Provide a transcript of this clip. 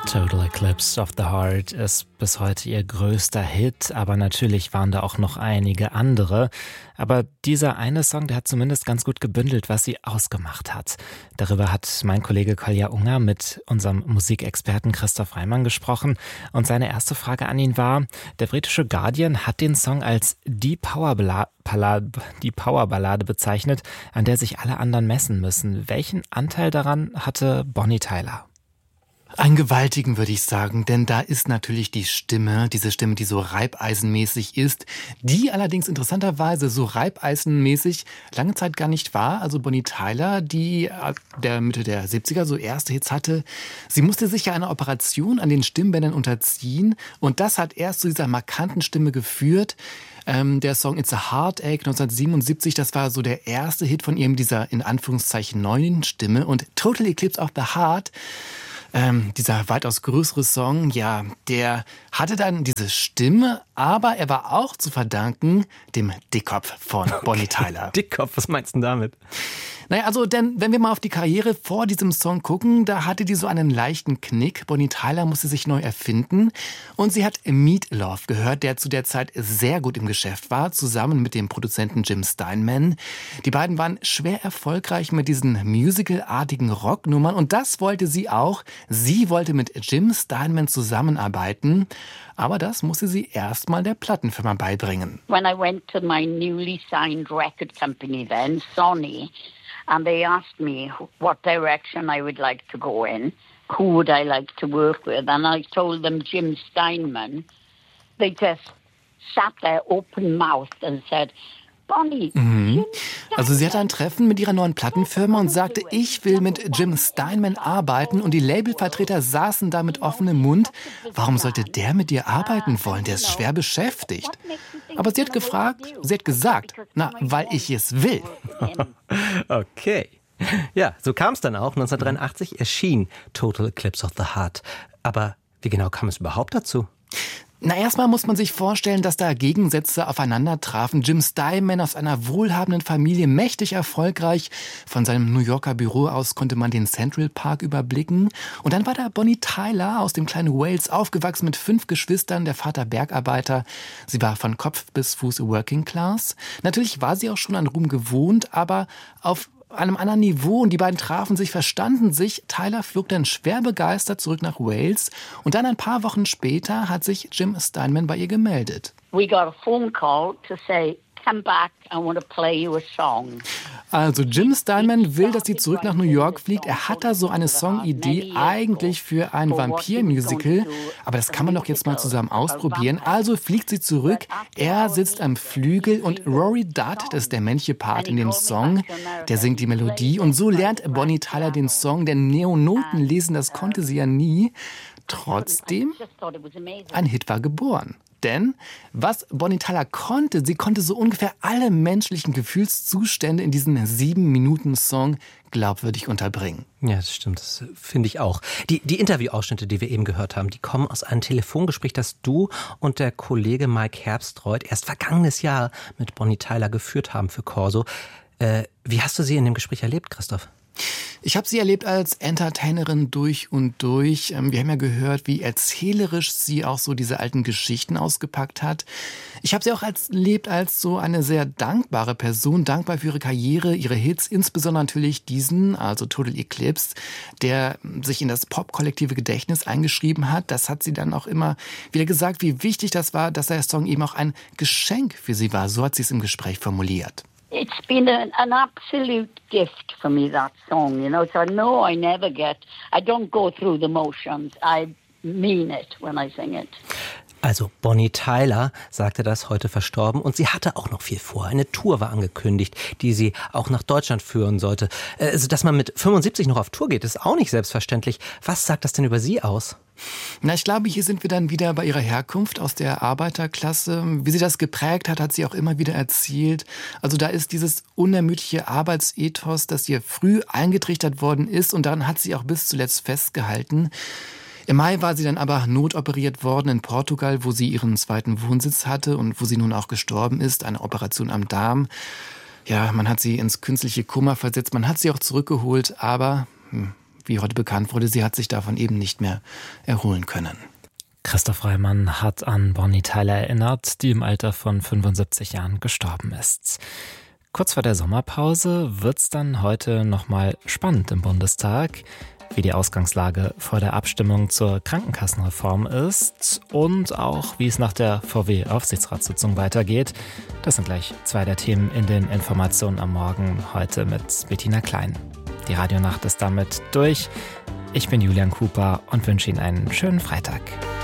Total Eclipse of the Heart ist bis heute ihr größter Hit, aber natürlich waren da auch noch einige andere. Aber dieser eine Song, der hat zumindest ganz gut gebündelt, was sie ausgemacht hat. Darüber hat mein Kollege Kolja Unger mit unserem Musikexperten Christoph Reimann gesprochen. Und seine erste Frage an ihn war, der britische Guardian hat den Song als die Powerballade bezeichnet, an der sich alle anderen messen müssen. Welchen Anteil daran hatte Bonnie Tyler? Einen gewaltigen, würde ich sagen, denn da ist natürlich die Stimme, diese Stimme, die so reibeisenmäßig ist, die allerdings interessanterweise so reibeisenmäßig lange Zeit gar nicht war. Also Bonnie Tyler, die der Mitte der 70er so erste Hits hatte, sie musste sich ja einer Operation an den Stimmbändern unterziehen und das hat erst zu dieser markanten Stimme geführt. Der Song It's a Heartache 1977, das war so der erste Hit von ihr mit dieser in Anführungszeichen neuen Stimme und Total Eclipse of the Heart, dieser weitaus größere Song, ja, der hatte dann diese Stimme, aber er war auch zu verdanken dem Dickkopf von Bonnie Tyler. Dickkopf, was meinst du denn damit? Naja, also, denn wenn wir mal auf die Karriere vor diesem Song gucken, da hatte die so einen leichten Knick. Bonnie Tyler musste sich neu erfinden und sie hat Meat Loaf gehört, der zu der Zeit sehr gut im Geschäft war, zusammen mit dem Produzenten Jim Steinman. Die beiden waren schwer erfolgreich mit diesen musicalartigen Rocknummern und das wollte sie auch. Sie wollte mit Jim Steinman zusammenarbeiten, aber das musste sie erstmal der Plattenfirma beibringen. When I went to my newly signed record company then, Sony, and they asked me what direction I would like to go in, who would I like to work with, and I told them Jim Steinman. They just sat there open-mouthed and said, Bonnie. Also sie hatte ein Treffen mit ihrer neuen Plattenfirma und sagte, ich will mit Jim Steinman arbeiten und die Labelvertreter saßen da mit offenem Mund. Warum sollte der mit dir arbeiten wollen? Der ist schwer beschäftigt. Aber sie hat gesagt, na, weil ich es will. Okay. Ja, so kam es dann auch. 1983 erschien Total Eclipse of the Heart. Aber wie genau kam es überhaupt dazu? Na, erstmal muss man sich vorstellen, dass da Gegensätze aufeinander trafen. Jim Steinman aus einer wohlhabenden Familie, mächtig erfolgreich. Von seinem New Yorker Büro aus konnte man den Central Park überblicken. Und dann war da Bonnie Tyler aus dem kleinen Wales, aufgewachsen mit 5 Geschwistern, der Vater Bergarbeiter. Sie war von Kopf bis Fuß Working Class. Natürlich war sie auch schon an Ruhm gewohnt, aber auf einem anderen Niveau und die beiden trafen sich, verstanden sich. Tyler flog dann schwer begeistert zurück nach Wales und dann ein paar Wochen später hat sich Jim Steinman bei ihr gemeldet. We got a phone call to say, come back, I want to play you a song. Also Jim Steinman will, dass sie zurück nach New York fliegt. Er hat da so eine Songidee eigentlich für ein Vampir-Musical. Aber das kann man doch jetzt mal zusammen ausprobieren. Also fliegt sie zurück. Er sitzt am Flügel und Rory Dudd, das ist der männliche Part in dem Song, der singt die Melodie. Und so lernt Bonnie Tyler den Song, denn Neonoten lesen, das konnte sie ja nie. Trotzdem, ein Hit war geboren. Denn was Bonnie Tyler konnte, sie konnte so ungefähr alle menschlichen Gefühlszustände in diesen 7-Minuten-Song glaubwürdig unterbringen. Ja, das stimmt, das finde ich auch. Die Interviewausschnitte, die wir eben gehört haben, die kommen aus einem Telefongespräch, das du und der Kollege Mike Herbstreuth erst vergangenes Jahr mit Bonnie Tyler geführt haben für Corso. Wie hast du sie in dem Gespräch erlebt, Christoph? Ich habe sie erlebt als Entertainerin durch und durch. Wir haben ja gehört, wie erzählerisch sie auch so diese alten Geschichten ausgepackt hat. Ich habe sie auch erlebt als so eine sehr dankbare Person, dankbar für ihre Karriere, ihre Hits, insbesondere natürlich diesen, also Total Eclipse, der sich in das Pop-kollektive Gedächtnis eingeschrieben hat. Das hat sie dann auch immer wieder gesagt, wie wichtig das war, dass der Song eben auch ein Geschenk für sie war. So hat sie es im Gespräch formuliert. It's been an absolute gift for me, that song, you know. So no, I don't go through the motions. I mean it when I sing it. Also Bonnie Tyler sagte das, heute verstorben, und sie hatte auch noch viel vor. Eine Tour war angekündigt, die sie auch nach Deutschland führen sollte. Also, dass man mit 75 noch auf Tour geht, ist auch nicht selbstverständlich. Was sagt das denn über sie aus? Na, ich glaube, hier sind wir dann wieder bei ihrer Herkunft aus der Arbeiterklasse. Wie sie das geprägt hat, hat sie auch immer wieder erzählt. Also da ist dieses unermüdliche Arbeitsethos, das ihr früh eingetrichtert worden ist, und daran hat sie auch bis zuletzt festgehalten. Im Mai war sie dann aber notoperiert worden in Portugal, wo sie ihren zweiten Wohnsitz hatte und wo sie nun auch gestorben ist, eine Operation am Darm. Ja, man hat sie ins künstliche Koma versetzt, man hat sie auch zurückgeholt, aber wie heute bekannt wurde, sie hat sich davon eben nicht mehr erholen können. Christoph Reimann hat an Bonnie Tyler erinnert, die im Alter von 75 Jahren gestorben ist. Kurz vor der Sommerpause wird's dann heute nochmal spannend im Bundestag, wie die Ausgangslage vor der Abstimmung zur Krankenkassenreform ist und auch, wie es nach der VW-Aufsichtsratssitzung weitergeht. Das sind gleich zwei der Themen in den Informationen am Morgen, heute mit Bettina Klein. Die Radionacht ist damit durch. Ich bin Julian Cooper und wünsche Ihnen einen schönen Freitag.